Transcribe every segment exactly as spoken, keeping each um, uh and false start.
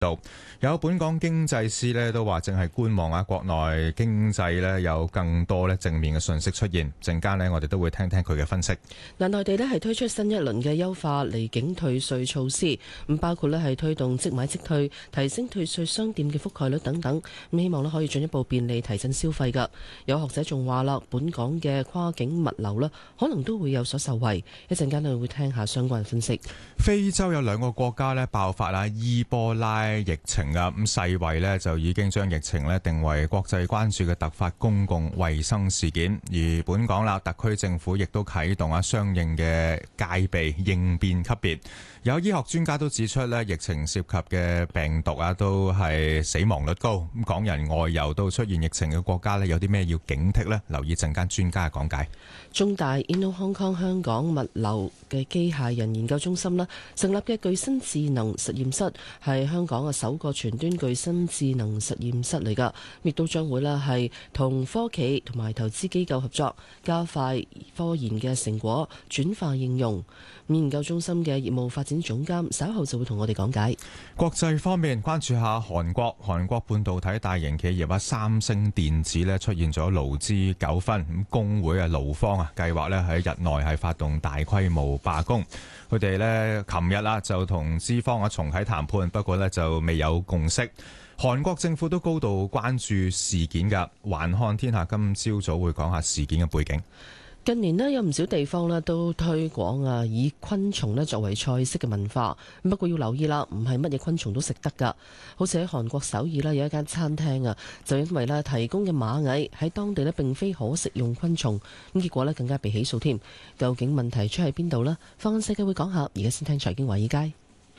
度。有本港經濟師咧都話正係觀望啊，國內經濟咧有更多咧正面嘅訊息出現。陣間咧我哋都會聽聽佢嘅分析。 嗱，內地咧係推出新一輪嘅優化離境退稅措施，咁包括咧係推動即買即退，提升退稅商店嘅覆蓋率等等，咁希望咧可以進一步便利提振消費㗎。有學者仲話啦，本港嘅跨境物流咧可能都會有所受惠。一陣間咧會聽下相關分析。 非洲有兩個國家咧爆發啦伊波拉疫情啊，咁世衛咧就已經將疫情咧定為國際關注嘅突發公共衛生事件，而本港啦特區政府亦都啟動啊相應嘅戒備應變級別。有醫學專家都指出咧，疫情涉及嘅病毒啊都係死亡率高，咁港人外遊到出現疫情嘅國家咧有啲咩要警惕呢？留意陣間專家嘅講解。 中大 Inno Hong Kong 香港物流嘅機械人研究中心啦，成立嘅具身智能實驗室係香港嘅首個全端具身智能實驗室嚟㗎，亦都將會咧係同科企同埋投資機構合作，加快科研嘅成果轉化應用。研究中心嘅業務發展總監稍後就會同我哋講解。 國際方面，關注下韓國，韓國半導體大型企業啊三星電子咧出現咗勞資糾紛，咁工會啊勞方啊計劃咧喺日內係發動大規模罷工。佢哋咧琴日啦就同資方啊重啟談判，不過咧就未有共識。韓國政府都高度關注事件㗎。環看天下今朝早會講下事件嘅背景。 近年咧有唔少地方咧都推廣啊以昆蟲咧作為菜式嘅文化，不過要留意啦，唔係乜嘢昆蟲都食得㗎。好似喺韓國首爾咧有一間餐廳啊，就因為咧提供嘅螞蟻喺當地咧並非可食用昆蟲，咁結果咧更加被起訴添。究竟問題出喺邊度呢？放眼世界會講下，而家先聽財經華爾街。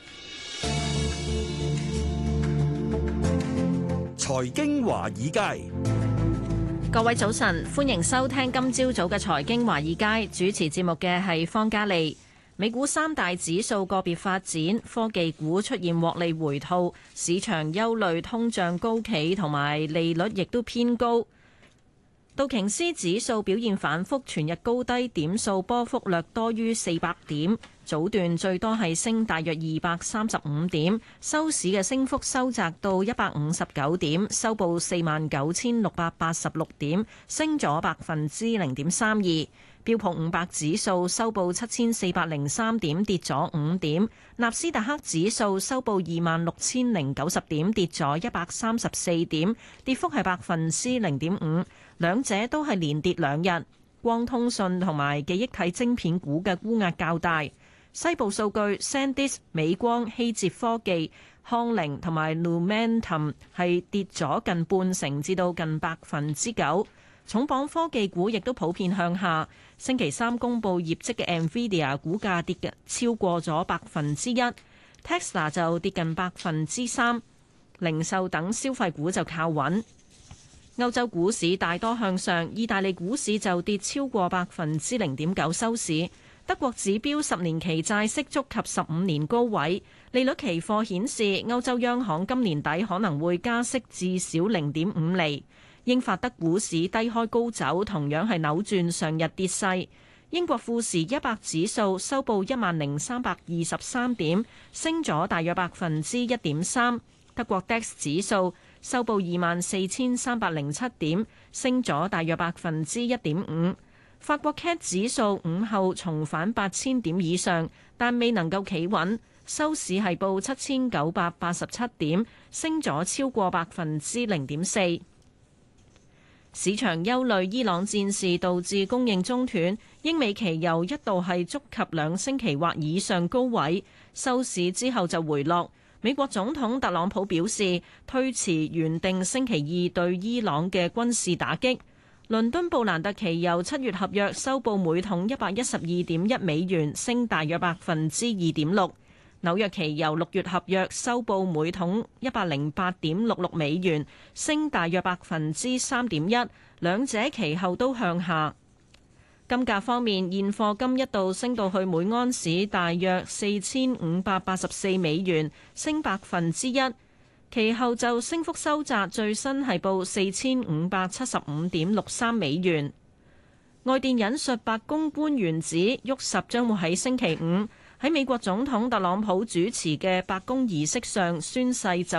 財經華爾街。 各位早晨，歡迎收聽今朝早嘅財經華爾街，主持節目嘅係方嘉利。美股三大指數個別發展，科技股出現獲利回吐，市場憂慮通脹高企同埋利率亦都偏高。道瓊斯指數表現反覆，全日高低點數波幅略多於四百點，早段最多係升大約二百三十五點，收市嘅升幅收窄到一百五十九點，收報四萬九千六百八十六點，升咗百分之零點三二。標普五百指數收報七千四百零三點，跌咗五點。納斯達克指數收報二萬六千零九十點，跌咗一百三十四點，跌幅係百分之零點五。兩者都係連跌兩日。光通訊同埋記憶體晶片股嘅沽壓較大。西部數據 ，SanDisk、美光、希捷科技、康寧同埋 Lumentum 係跌咗近半成至到近百分之九。重磅科技股亦都普遍向下。星期三公佈業績嘅 Nvidia 股價跌嘅超過咗百分之一 ，Tesla 就跌近百分之三。零售等消費股就靠穩。歐洲股市大多向上，意大利股市就跌超過百分之零點九收市。德國指標十年期債息觸及十五年高位，利率期貨顯示歐洲央行今年底可能會加息至少零點五厘。英法德股市低開高走，同樣係扭轉上日跌勢。英國富時一百指數收報一萬零三百二十三點，升咗大約百分之一點三。德國 D A X 指數收報二萬四千三百零七點，升咗大約百分之一點五。法國 C A C 指數午後重返八千點以上，但未能夠企穩，收市係報七千九百八十七點，升咗超過百分之零點四。市場憂慮伊朗戰事導致供應中斷，英美期油一度係觸及兩星期或以上高位，收市之後就回落。美國總統特朗普表示推遲原定星期二對伊朗嘅軍事打擊。倫敦布蘭特期油七月合約收報每桶一百一十二點一美元，升大約百分之二點六。紐約期油六月合約收報每桶一百零八點六六美元，升大約百分之三點一，兩者其後都向下。金價方面，現貨金一度升到去每安士大約四千五百八十四美元，升百分之一，其後就升幅收窄，最新係報四千五百七十五點六三美元。外電引述白宮官員指，沃什將會喺星期五喺美國總統特朗普主持嘅白宮儀式上宣誓就